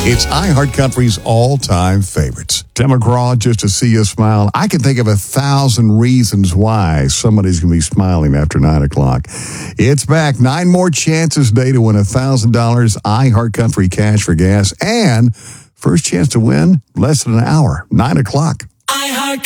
It's iHeartCountry's all-time favorites. Tim McGraw, Just to See You Smile. I can think of 1,000 reasons why somebody's going to be smiling after 9 o'clock. It's back. 9 more chances today to win $1,000 iHeartCountry cash for gas. And first chance to win, less than an hour, 9 o'clock. iHeart